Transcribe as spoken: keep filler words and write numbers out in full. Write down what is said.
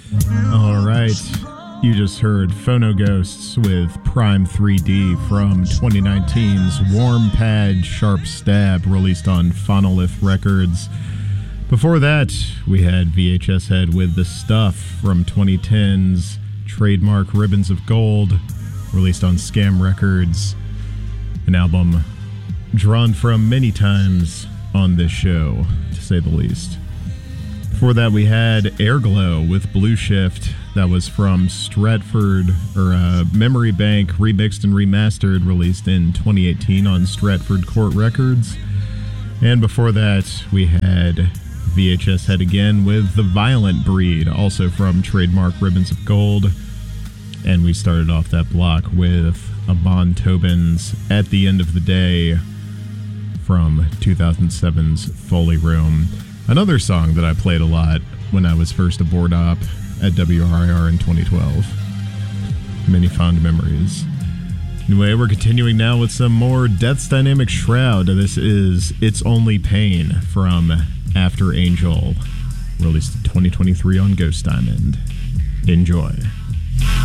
All right. You just heard Phono Ghosts with Prime three D from twenty nineteen's Warm Pad Sharp Stab, released on Phonolith Records. Before that, we had V H S Head with The Stuff from twenty ten's Trademark Ribbons of Gold, released on Scam Records, an album drawn from many times on this show, to say the least. Before that, we had Airglow with Blue Shift. That was from Stratford, or uh, Memory Bank, remixed and remastered, released in twenty eighteen on Stratford Court Records. And before that, we had V H S Head again with The Violent Breed, also from Trademark Ribbons of Gold. And we started off that block with a Bon Tobin's At the End of the Day from two thousand seven's Foley Room. Another song that I played a lot when I was first aboard op at W R I R in twenty twelve. Many fond memories. Anyway, we're continuing now with some more Death's Dynamic Shroud. This is It's Only Pain from After Angel, released in twenty twenty-three on Ghost Diamond. Enjoy.